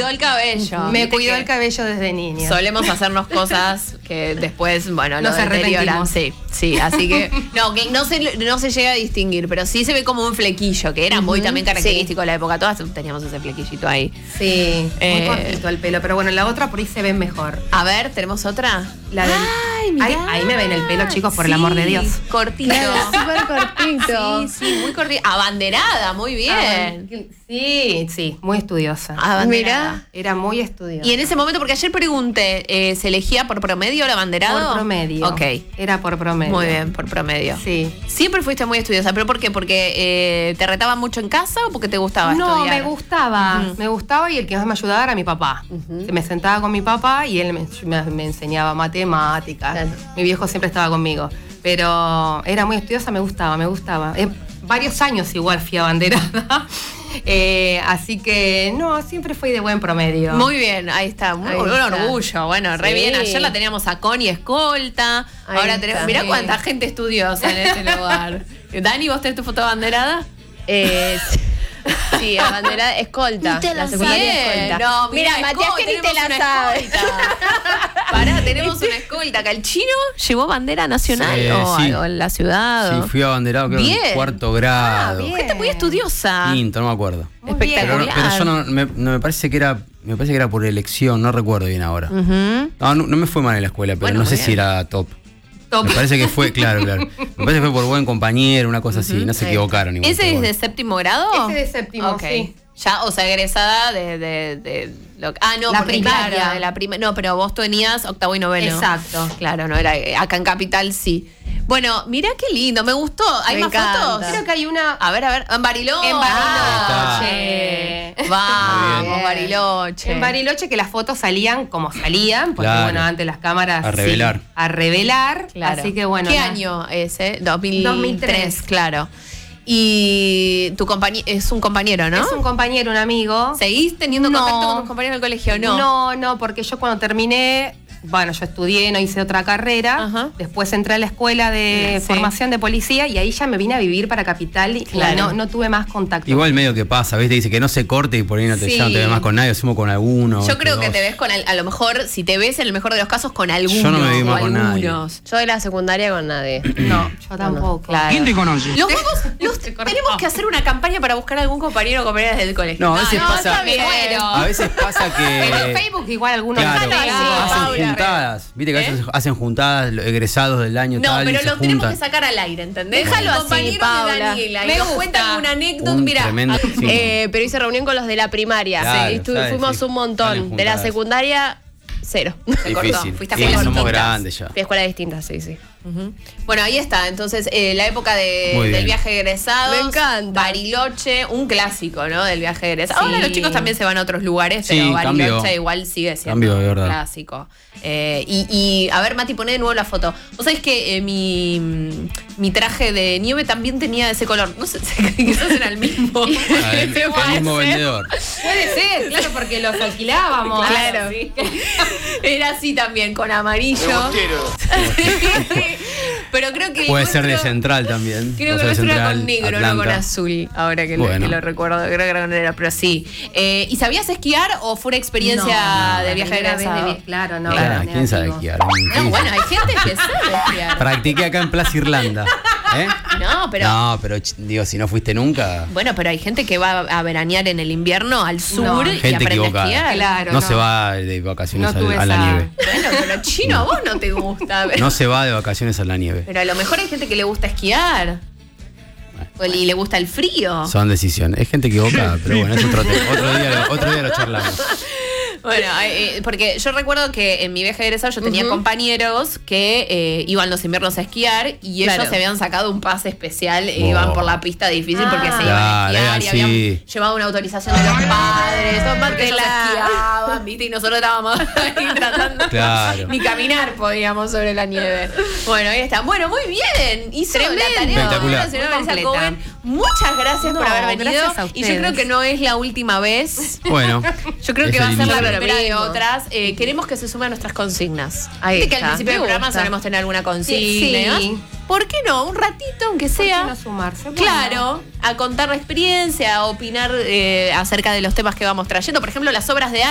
cuidó el cabello. Me cuidó el cabello desde niña. Solemos hacernos cosas que después, bueno, nos arrepentimos. Sí, así que no se llega a distinguir, pero sí se ve como un flequillo, que era muy también característico de la época. Todas teníamos ese flequillito ahí. Sí, muy cortito el pelo, pero bueno, la otra por ahí se ve mejor. A ver, ¿tenemos otra? La del... ahí me ven el pelo, chicos, por el amor de Dios. Cortito. Súper cortito. Sí, muy cortito. Abanderada, muy bien. Sí, muy estudiosa. Abanderada. Era muy estudiosa. Y en ese momento, porque ayer pregunté, ¿se elegía por promedio el abanderado? Por promedio. Ok. Era por promedio. Muy bien, por promedio. Sí. Siempre fuiste muy estudiosa, ¿pero por qué? ¿Porque te retaban mucho en casa o porque te gustaba estudiar? No, me gustaba y el que más me ayudaba era mi papá. Me sentaba con mi papá y él me enseñaba matemáticas. Claro. Mi viejo siempre estaba conmigo. Pero era muy estudiosa, me gustaba. Varios años igual fui abanderada. Así que siempre fui de buen promedio. Muy bien, ahí está. Un orgullo. Bueno, re bien. Ayer la teníamos a Connie escolta. Ahí ahora está. tenemos. Mirá cuánta gente estudiosa en este lugar. Dani, ¿vos tenés tu foto abanderada? Sí, abanderada, escolta. La secundaria escolta. No, mira, Matías, que ni te la sabe. Pará, tenemos una escolta acá. ¿El chino llevó bandera nacional o sí. algo en la ciudad? Sí, fui abanderado, creo, Bien. en cuarto grado. Gente muy estudiosa. Quinto, no me acuerdo. Espectacular. Pero yo no me parece que era. Me parece que era por elección, no recuerdo bien ahora. No me fue mal en la escuela, pero Bueno, no sé bien. si era top. Me parece que fue, claro. Me parece que fue por buen compañero, una cosa así. No se equivocaron. Igual, ¿Ese pero es bueno. de séptimo grado? Ese de séptimo, Ok. sí. Ya, o sea, egresada de lo no, La porque, primaria. claro, de la no, pero vos tenías octavo y noveno. Exacto. Claro, no era acá en Capital sí. Bueno, mirá qué lindo, me gustó. ¿Hay Me más encanta. fotos? Creo que hay una... A ver, en Bariloche. En Bariloche. Vamos, Muy bien. Bariloche. En Bariloche, que las fotos salían como salían, porque Claro. bueno, antes las cámaras... A revelar. Sí, a revelar, Claro. así que bueno... ¿Qué nada. año es, 2003, 2003. claro. Y tu es un compañero, ¿no? Es un compañero, un amigo. ¿Seguís teniendo No. contacto con tus compañeros del colegio? No. No, porque yo cuando terminé, bueno, yo estudié, no hice otra carrera, Ajá. después entré a la escuela de Sí. formación de policía y ahí ya me vine a vivir para Capital y Claro. no tuve más contacto. Igual medio que pasa, ¿viste? Dice que no se corte y por ahí Sí. ya no te ves más con nadie, sumo con alguno. Yo creo que dos. te ves a lo mejor, si te ves en el mejor de los casos, con algunos. Yo no me vi o más con nadie. algunos. Yo de la secundaria con nadie. No, yo tampoco. Claro. ¿Quién te conoce? Los vamos, tenemos que hacer una campaña para buscar algún compañero o compañera desde el colegio. No, a veces pasa- está bien. A veces pasa que. Pero en Facebook igual algunos Claro, están pegados. hacen Paula. juntadas. Viste que a veces hacen juntadas los egresados del año No, tal y pero se lo tenemos juntan. que sacar al aire, ¿entendés? Déjalo Los así, compañeros de Paula. Daniela. Me Y nos gusta. cuentan una anécdota. Un Mirá, tremendo- sí. Pero hice reunión con los de la primaria. Claro, Sí, ¿sabes? fuimos Sí. un montón. Salen De la juntadas. secundaria, cero. se cortó. Difícil. Fuiste a Sí, escuelas somos distintas. grandes ya. Fui a escuelas distintas, sí. Bueno, ahí está. Entonces, la época Muy del bien. viaje de egresados. Me encanta. Bariloche, un clásico, ¿no? Del viaje de egresados. Sí. Ahora los chicos también se van a otros lugares, Sí, pero Bariloche cambió. igual sigue siendo Cambió, de verdad. un clásico. Y a ver, Mati, poné de nuevo la foto. Vos sabés que mi traje de nieve también tenía ese color. No sé, quizás era el mismo. El mismo vendedor. Puede ser, claro, porque los alquilábamos. Claro. Sí. Era así también, con amarillo. Pero creo que. Puede el ser de nuestro- Central también. Creo O que sea, nuestro de era Central, con negro, Atlanta. no con azul. Ahora que, Bueno. que lo recuerdo, creo que era con negro, pero sí. ¿Y sabías esquiar o fue una experiencia de viaje de egresado? Claro, no. Claro, ¿quién sabe negativo. esquiar? No, bueno, hay gente que sabe esquiar. Practiqué acá en Plaza Irlanda. ¿Eh? No, pero. No, pero digo, si no fuiste nunca. Bueno, pero hay gente que va a veranear en el invierno al sur No, y gente aprende equivocada. a esquiar. Claro, no, no. se va de vacaciones No tuve a la esa- nieve. Bueno, pero chino, a vos no te gusta. No se va de vacaciones a la nieve. Pero a lo mejor hay gente que le gusta esquiar. Y le gusta el frío. Son decisiones. Es gente equivocada, pero bueno, es otro tema. Otro día lo charlamos. Bueno, porque yo recuerdo que en mi viaje de egresado yo tenía compañeros que iban los inviernos a esquiar y ellos Claro. se habían sacado un pase especial e iban por la pista difícil porque se iban a Claro, esquiar y sí. habían llevado una autorización de los padres, porque ellos claro. esquiaban, ¿viste? Y nosotros estábamos ahí tratando Claro. ni caminar podíamos sobre la nieve. Bueno, ahí está. Bueno, muy bien. Hizo la tarea. Espectacular. Señora Muy Vanessa completa. Cohen. Muchas gracias por No, haber venido. gracias a Y yo creo ustedes. que no es la última vez. Bueno. Yo creo es que va a el ser la inicio. primera de mismo. otras. Queremos que se sumen a nuestras consignas. Ahí Viste que al está. principio del Me programa gusta. solemos tener alguna consigna. Sí. y demás. ¿Por qué no? Un ratito, aunque ¿Por qué sea. no sumarse? Bueno. Claro, a contar la experiencia, a opinar acerca de los temas que vamos trayendo. Por ejemplo, las obras de